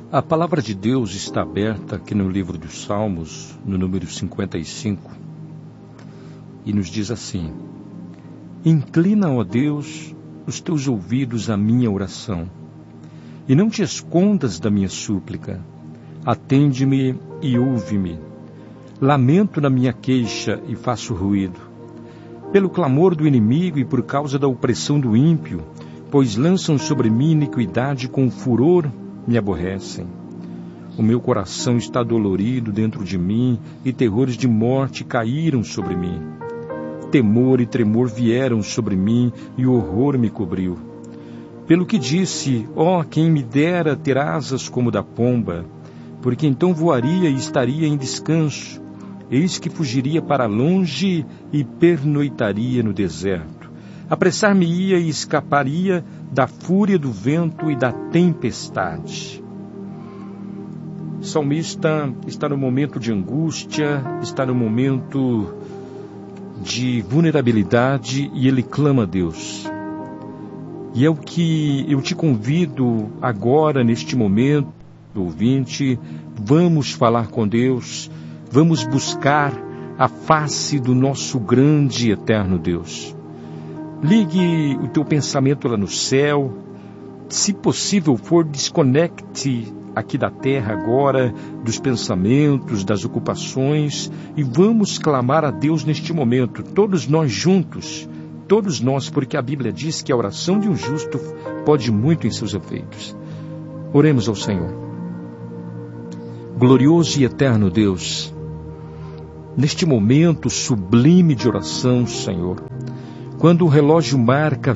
A palavra de Deus está aberta aqui no livro dos Salmos, no número 55, e nos diz assim: Inclina, ó Deus, os teus ouvidos à minha oração, e não te escondas da minha súplica. Atende-me e ouve-me. Lamento na minha queixa e faço ruído, pelo clamor do inimigo e por causa da opressão do ímpio, pois lançam sobre mim iniquidade, com furor me aborrecem. O meu coração está dolorido dentro de mim, e terrores de morte caíram sobre mim. Temor e tremor vieram sobre mim, e o horror me cobriu. Pelo que disse: ó, quem me dera ter asas como da pomba, porque então voaria e estaria em descanso. Eis que fugiria para longe e pernoitaria no deserto. Apressar-me-ia e escaparia da fúria do vento e da tempestade. O salmista está no momento de angústia, está no momento de vulnerabilidade, e ele clama a Deus. E é o que eu te convido agora, neste momento, ouvinte, vamos falar com Deus, vamos buscar a face do nosso grande e eterno Deus. Ligue o teu pensamento lá no céu, se possível for, desconecte aqui da terra agora, dos pensamentos, das ocupações, e vamos clamar a Deus neste momento, todos nós juntos, todos nós, porque a Bíblia diz que a oração de um justo pode muito em seus efeitos. Oremos ao Senhor. Glorioso e eterno Deus, neste momento sublime de oração, Senhor, quando o relógio marca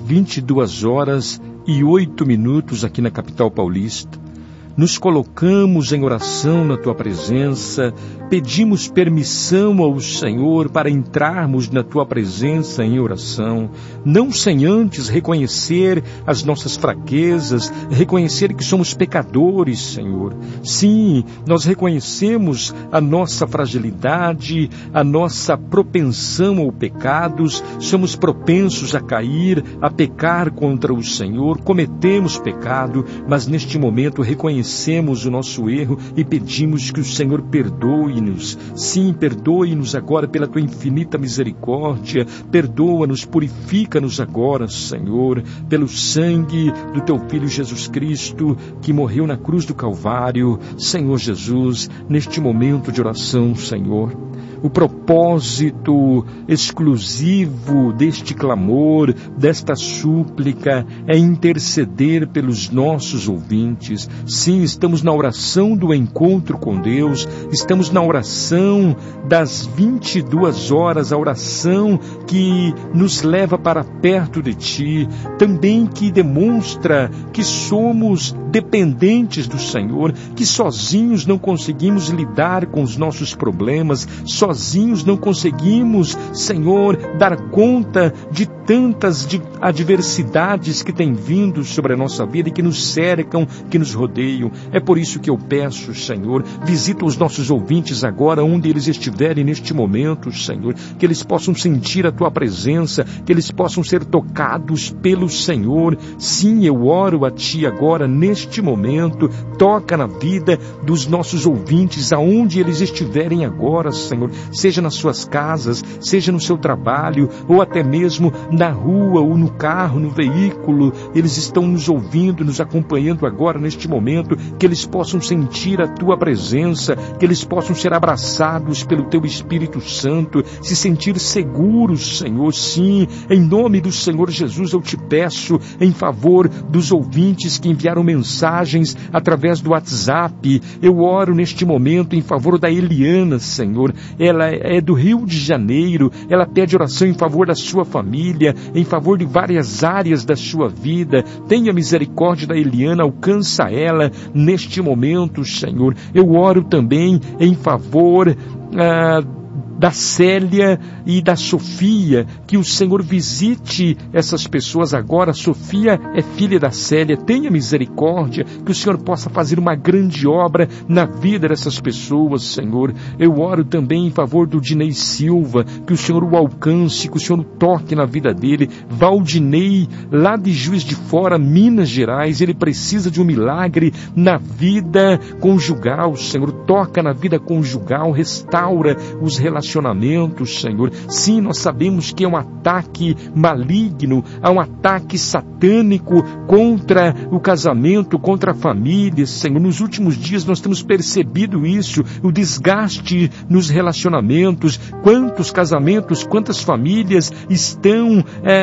22h08 aqui na capital paulista, nos colocamos em oração na Tua presença, pedimos permissão ao Senhor para entrarmos na Tua presença em oração, não sem antes reconhecer as nossas fraquezas, reconhecer que somos pecadores, Senhor. Sim, nós reconhecemos a nossa fragilidade, a nossa propensão ao pecados, somos propensos a cair, a pecar contra o Senhor, cometemos pecado, mas neste momento reconhecemos o nosso erro e pedimos que o Senhor perdoe-nos. Sim, perdoe-nos agora pela Tua infinita misericórdia, perdoa-nos, purifica-nos agora, Senhor, pelo sangue do Teu Filho Jesus Cristo, que morreu na cruz do Calvário. Senhor Jesus, neste momento de oração, Senhor, o propósito exclusivo deste clamor, desta súplica, é interceder pelos nossos ouvintes. Sim, estamos na oração do encontro com Deus, estamos na oração das 22 horas, a oração que nos leva para perto de Ti, também que demonstra que somos dependentes do Senhor, que sozinhos não conseguimos lidar com os nossos problemas, sozinhos não conseguimos, Senhor, dar conta de tantas adversidades que têm vindo sobre a nossa vida e que nos cercam, que nos rodeiam. É por isso que eu peço, Senhor, visita os nossos ouvintes agora, onde eles estiverem neste momento, Senhor, que eles possam sentir a Tua presença, que eles possam ser tocados pelo Senhor. Sim, eu oro a Ti agora, neste momento, toca na vida dos nossos ouvintes, aonde eles estiverem agora, Senhor, seja nas suas casas, seja no seu trabalho, ou até mesmo na rua, ou no carro, no veículo, eles estão nos ouvindo, nos acompanhando agora neste momento, que eles possam sentir a Tua presença, que eles possam ser abraçados pelo Teu Espírito Santo, se sentir seguros, Senhor. Sim, em nome do Senhor Jesus eu te peço, em favor dos ouvintes que enviaram mensagens através do WhatsApp, eu oro neste momento em favor da Eliana, Senhor. Ela é do Rio de Janeiro, ela pede oração em favor da sua família, em favor de várias áreas da sua vida. Tenha misericórdia da Eliana, alcança ela neste momento, Senhor. Eu oro também em favor da Célia e da Sofia, que o Senhor visite essas pessoas agora. Sofia é filha da Célia, tenha misericórdia, que o Senhor possa fazer uma grande obra na vida dessas pessoas, Senhor. Eu oro também em favor do Dinei Silva, que o Senhor o alcance, que o Senhor toque na vida dele. Valdinei, lá de Juiz de Fora, Minas Gerais, ele precisa de um milagre na vida conjugal, Senhor. Toca na vida conjugal, restaura os relacionamentos, Senhor. Sim, nós sabemos que é um ataque maligno, há um ataque satânico contra o casamento, contra a família, Senhor. Nos últimos dias nós temos percebido isso, o desgaste nos relacionamentos. Quantos casamentos, quantas famílias estão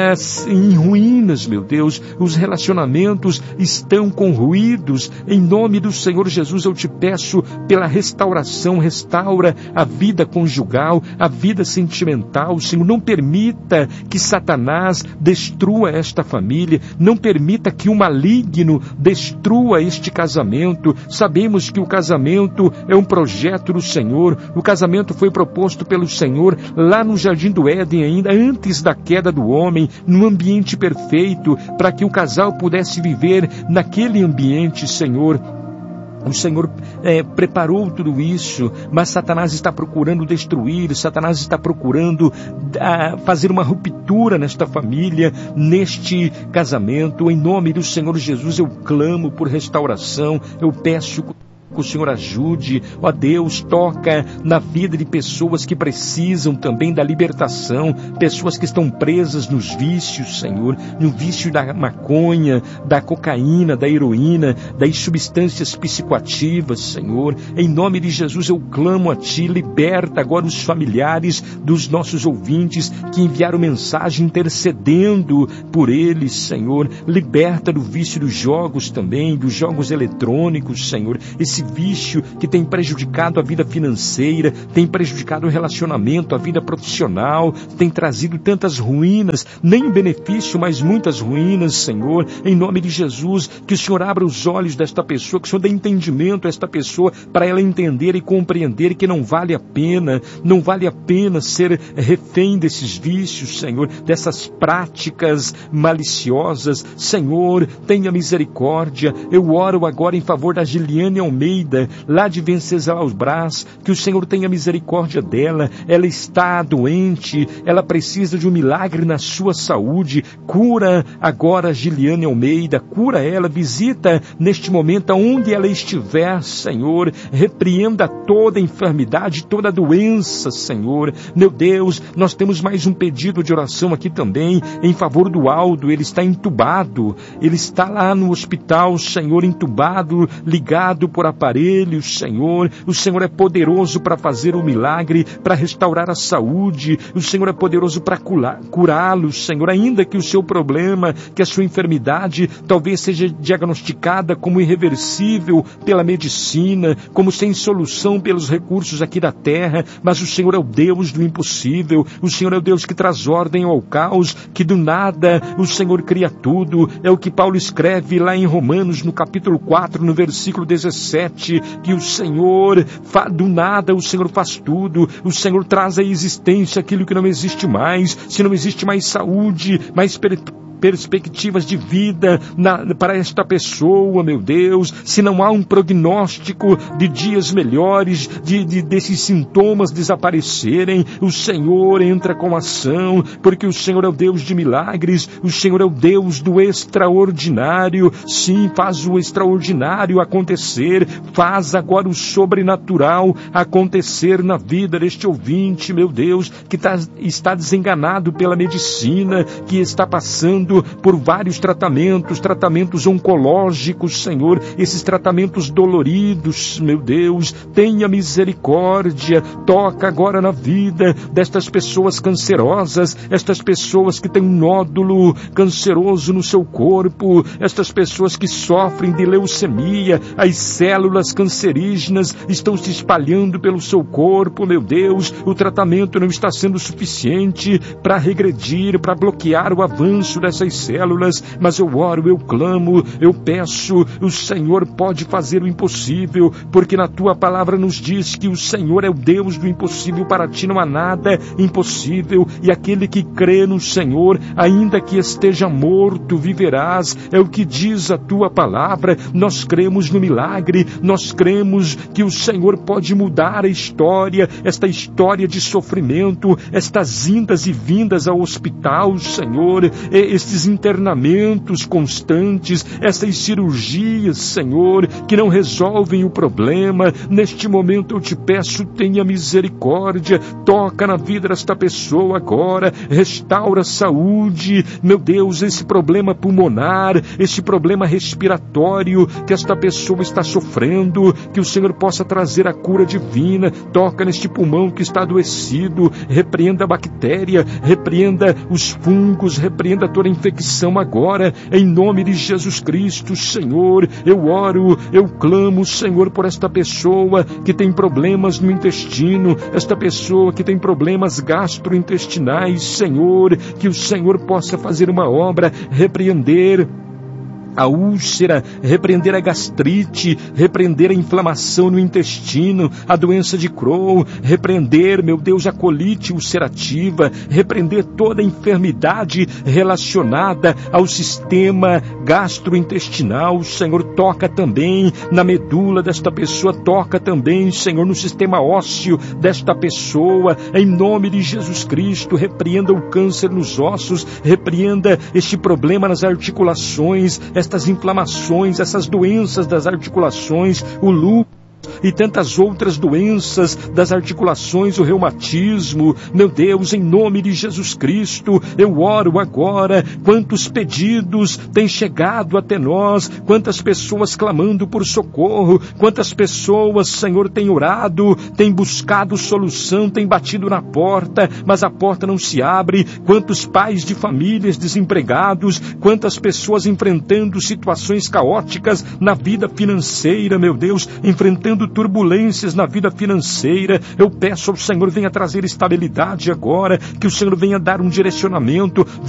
em ruínas, meu Deus. Os relacionamentos estão corroídos. Em nome do Senhor Jesus, eu te peço pela restauração. Restaura a vida conjugal, a vida sentimental, Senhor. Não permita que Satanás destrua esta família. Não permita que o maligno destrua este casamento. Sabemos que o casamento é um projeto do Senhor. O casamento foi proposto pelo Senhor lá no Jardim do Éden, ainda antes da queda do homem, num ambiente perfeito, para que o casal pudesse viver naquele ambiente, Senhor. O Senhor preparou tudo isso, mas Satanás está procurando destruir, Satanás está procurando fazer uma ruptura nesta família, neste casamento. Em nome do Senhor Jesus, eu clamo por restauração, eu peço que o Senhor ajude, ó Deus, toca na vida de pessoas que precisam também da libertação, pessoas que estão presas nos vícios, Senhor, no vício da maconha, da cocaína, da heroína, das substâncias psicoativas, Senhor. Em nome de Jesus eu clamo a Ti, liberta agora os familiares dos nossos ouvintes que enviaram mensagem intercedendo por eles, Senhor. Liberta do vício dos jogos também, dos jogos eletrônicos, Senhor. Esse vício que tem prejudicado a vida financeira, tem prejudicado o relacionamento, a vida profissional, tem trazido tantas ruínas, nem benefício, mas muitas ruínas, Senhor. Em nome de Jesus, que o Senhor abra os olhos desta pessoa, que o Senhor dê entendimento a esta pessoa, para ela entender e compreender que não vale a pena ser refém desses vícios, Senhor, dessas práticas maliciosas. Senhor, tenha misericórdia. Eu oro agora em favor da Giliane Almeida, lá de Venceslau-Brás, que o Senhor tenha misericórdia dela. Ela está doente, ela precisa de um milagre na sua saúde. Cura agora Giliane Almeida, cura ela, visita neste momento aonde ela estiver, Senhor. Repreenda toda enfermidade, toda doença, Senhor. Meu Deus, nós temos mais um pedido de oração aqui também, em favor do Aldo. Ele está entubado, ele está lá no hospital, Senhor, entubado, ligado por aparelhos, Senhor. O Senhor é poderoso para fazer o milagre, para restaurar a saúde. O Senhor é poderoso para curá-lo, Senhor. Ainda que o seu problema, que a sua enfermidade talvez seja diagnosticada como irreversível pela medicina, como sem solução pelos recursos aqui da terra, mas o Senhor é o Deus do impossível. O Senhor é o Deus que traz ordem ao caos, que do nada o Senhor cria tudo. É o que Paulo escreve lá em Romanos, no capítulo 4, no versículo 17, que o Senhor, do nada o Senhor faz tudo. O Senhor traz à existência aquilo que não existe mais. Se não existe mais saúde, mais perspectivas de vida para esta pessoa, meu Deus, se não há um prognóstico de dias melhores, desses sintomas desaparecerem, o Senhor entra com ação, porque o Senhor é o Deus de milagres, o Senhor é o Deus do extraordinário. Sim, faz o extraordinário acontecer, faz agora o sobrenatural acontecer na vida deste ouvinte, meu Deus, que está desenganado pela medicina, que está passando por vários tratamentos oncológicos, Senhor, esses tratamentos doloridos, meu Deus, tenha misericórdia, toca agora na vida destas pessoas cancerosas, estas pessoas que têm um nódulo canceroso no seu corpo, estas pessoas que sofrem de leucemia, as células cancerígenas estão se espalhando pelo seu corpo, meu Deus, o tratamento não está sendo suficiente para regredir, para bloquear o avanço dessas nossas células, mas eu oro, eu clamo, eu peço, o Senhor pode fazer o impossível, porque na tua palavra nos diz que o Senhor é o Deus do impossível, para ti não há nada impossível, e aquele que crê no Senhor, ainda que esteja morto, viverás, é o que diz a tua palavra. Nós cremos no milagre, nós cremos que o Senhor pode mudar a história, esta história de sofrimento, estas indas e vindas ao hospital, Senhor, estes internamentos constantes, essas cirurgias, Senhor, que não resolvem o problema. Neste momento eu te peço, tenha misericórdia, toca na vida desta pessoa agora, restaura a saúde, meu Deus, esse problema pulmonar, esse problema respiratório que esta pessoa está sofrendo, que o Senhor possa trazer a cura divina. Toca neste pulmão que está adoecido, repreenda a bactéria, repreenda os fungos, repreenda toda a infecção agora, em nome de Jesus Cristo, Senhor. Eu oro, eu clamo, Senhor, por esta pessoa que tem problemas no intestino, esta pessoa que tem problemas gastrointestinais, Senhor, que o Senhor possa fazer uma obra, repreender a úlcera, repreender a gastrite, repreender a inflamação no intestino, a doença de Crohn, repreender, meu Deus, a colite ulcerativa, repreender toda a enfermidade relacionada ao sistema gastrointestinal. Senhor, toca também na medula desta pessoa, toca também, Senhor, no sistema ósseo desta pessoa, em nome de Jesus Cristo. Repreenda o câncer nos ossos, repreenda este problema nas articulações, estas inflamações, essas doenças das articulações, o lúpus e tantas outras doenças das articulações, o reumatismo. Meu Deus, em nome de Jesus Cristo, eu oro agora. Quantos pedidos têm chegado até nós, quantas pessoas clamando por socorro, quantas pessoas, Senhor, têm orado, têm buscado solução, têm batido na porta, mas a porta não se abre. Quantos pais de famílias desempregados, quantas pessoas enfrentando situações caóticas na vida financeira, meu Deus, enfrentando turbulências na vida financeira. Eu peço ao Senhor, venha trazer estabilidade agora, que o Senhor venha dar um direcionamento,